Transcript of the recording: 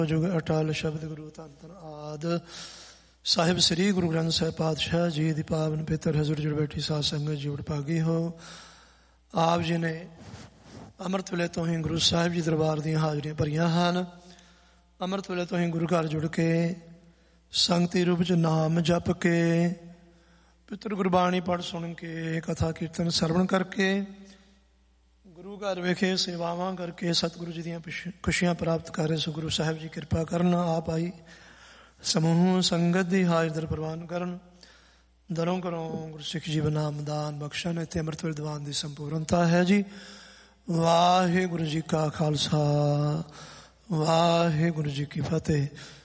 ਜੁਗ ਅਟਲ ਸ਼ਬਦ ਗੁਰੂ ਧੰਨ ਧੰਨ ਆਦ ਸਾਹਿਬ ਸ੍ਰੀ ਗੁਰੂ ਗ੍ਰੰਥ ਸਾਹਿਬ ਪਾਤਸ਼ਾਹ ਜੀ ਦੀ ਪਾਵਨ ਪਿੱਤਰ ਹਜ਼ੂਰ ਜੁੜ ਬੈਠੀ ਸਾਧ ਸੰਗਤ ਜੀ ਵਡਭਾਗੀ ਹੋ। ਆਪ ਜੀ ਨੇ ਅੰਮ੍ਰਿਤ ਵੇਲੇ ਤੋਂ ਹੀ ਗੁਰੂ ਸਾਹਿਬ ਜੀ ਦਰਬਾਰ ਦੀਆਂ ਹਾਜ਼ਰੀਆਂ ਭਰੀਆਂ ਹਨ। ਅੰਮ੍ਰਿਤ ਵੇਲੇ ਤੋਂ ਹੀ ਗੁਰੂ ਘਰ ਜੁੜ ਕੇ ਸੰਗਤੀ ਰੂਪ 'ਚ ਨਾਮ ਜਪ ਕੇ ਪਿੱਤਰ ਗੁਰਬਾਣੀ ਪੜ੍ਹ ਸੁਣ ਕੇ ਕਥਾ ਕੀਰਤਨ ਸਰਵਣ ਕਰਕੇ ਗੁਰੂ ਘਰ ਵਿਖੇ ਸੇਵਾਵਾਂ ਕਰਕੇ ਸਤਿਗੁਰੂ ਜੀ ਦੀਆਂ ਖੁਸ਼ੀਆਂ ਪ੍ਰਾਪਤ ਕਰ ਰਹੇ ਸੋ ਗੁਰੂ ਸਾਹਿਬ ਜੀ ਕਿਰਪਾ ਕਰਨ। ਆਪ ਆਈ ਸਮੂਹ ਸੰਗਤ ਦੀ ਹਾਜ਼ਰ ਪ੍ਰਵਾਨ ਕਰਨ। ਦਰੋਂ ਘਰੋਂ ਗੁਰਸਿੱਖ ਜੀਵਨ ਨਾਮ ਦਾਨ ਬਖਸ਼ਣ। ਇੱਥੇ ਅੰਮ੍ਰਿਤ ਵੇਲੇ ਦੀਵਾਨ ਦੀ ਸੰਪੂਰਨਤਾ ਹੈ ਜੀ। ਵਾਹਿਗੁਰੂ ਜੀ ਕਾ ਖਾਲਸਾ ਵਾਹਿਗੁਰੂ ਜੀ ਕੀ ਫਤਿਹ।